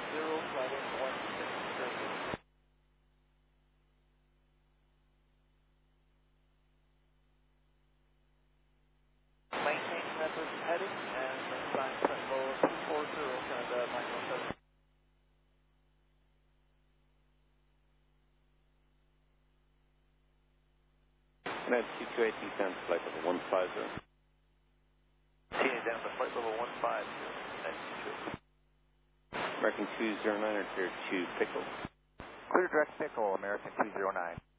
flight 160. Maintain method heading and sign Sentinel 240, Canada 917. United CQ8 descend to flight level 150. TA down to flight level 150. American 209 or clear to Pickle. Clear direct Pickle, American 209.